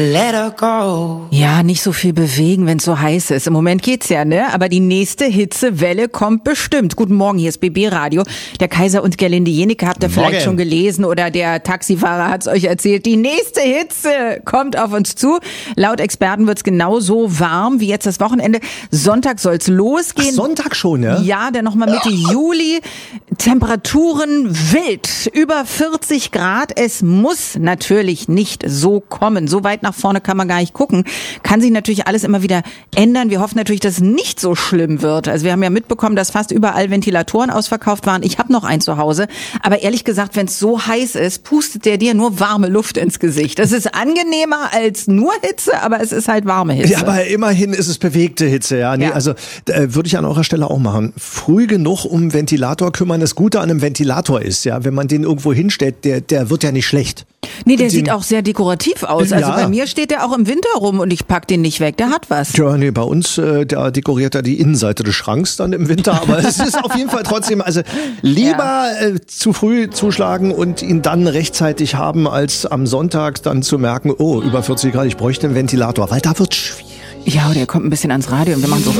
Let her go. Ja, nicht so viel bewegen, wenn es so heiß ist. Im Moment geht's ja, ne? Aber die nächste Hitzewelle kommt bestimmt. Guten Morgen, hier ist BB Radio. Der Kaiser und Gerlinde Jenecke habt ihr vielleicht schon gelesen oder der Taxifahrer hat's euch erzählt. Die nächste Hitze kommt auf uns zu. Laut Experten wird's genauso warm wie jetzt das Wochenende. Sonntag soll's losgehen. Ach, Sonntag schon, ja? Ja, dann nochmal Mitte Juli. Temperaturen wild. Über 40 Grad. Es muss natürlich nicht so kommen. So weit nach vorne kann man gar nicht gucken. Kann sich natürlich alles immer wieder ändern. Wir hoffen natürlich, dass es nicht so schlimm wird. Also wir haben ja mitbekommen, dass fast überall Ventilatoren ausverkauft waren. Ich habe noch einen zu Hause. Aber ehrlich gesagt, wenn es so heiß ist, pustet der dir nur warme Luft ins Gesicht. Das ist angenehmer als nur Hitze, aber es ist halt warme Hitze. Ja, aber immerhin ist es bewegte Hitze. Ja, nee, Ja. Also würde ich an eurer Stelle auch machen. Früh genug um Ventilator kümmern. Das Gute an einem Ventilator ist, ja, wenn man den irgendwo hinstellt, der wird ja nicht schlecht. Nee, der sieht auch sehr dekorativ aus. Also Ja. bei mir steht der auch im Winter rum und ich pack den nicht weg. Der hat was. Tja, nee, bei uns, da dekoriert er die Innenseite des Schranks dann im Winter, aber es ist auf jeden Fall trotzdem, also lieber zu früh zuschlagen und ihn dann rechtzeitig haben, als am Sonntag dann zu merken, oh, über 40 Grad, ich bräuchte einen Ventilator, weil da wird's schwierig. Ja, der kommt ein bisschen ans Radio und wir machen so